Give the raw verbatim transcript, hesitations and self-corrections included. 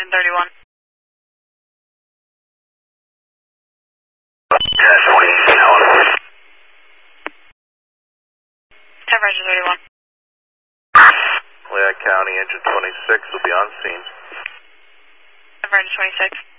engine thirty-one. ten twenty, ten Roger thirty-one. Lehigh County, engine twenty-six will be on scene. ten Roger twenty-six.